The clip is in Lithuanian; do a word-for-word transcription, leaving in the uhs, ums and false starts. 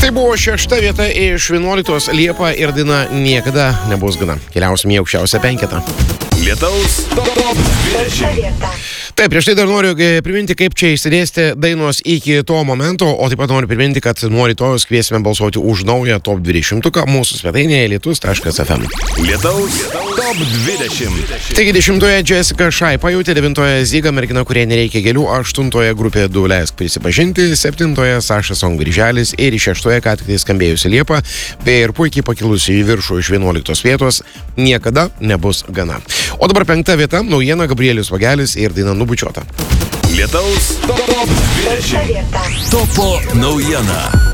Tai buvo šešta vieta iš vienuoliktos Liepa ir daina Niekada nebus gana. Keliausim į aukščiausią penketą. Lietaus top dvidešimt. Taip, prieš tai dar noriu priminti, kaip čia išsidėstė dainos iki to momento, o taip pat noriu priminti, kad nuo rytojus kviesime balsuoti už naują top dvidešimtuką mūsų svetainėje lietus taškas ef em. Lietaus top dvidešimt. Taigi dešimtoje Jessica Shy pajutė, devintoje Zyga, mergina, kurie nereikia gėlių, aštuntoje grupė Du leisk prisipažinti, septintoje Saša Song Birželis ir šeštoje ką tik tai skambėjusi Liepa, bei ir puikiai pakilusi į viršų iš vienuoliktos vietos Niekada nebus gana. O dabar penkta vieta, naujiena Gabrielius Vagelis ir daina Nubučiuota. Lietaus top dvidešimt. Topo naujiena.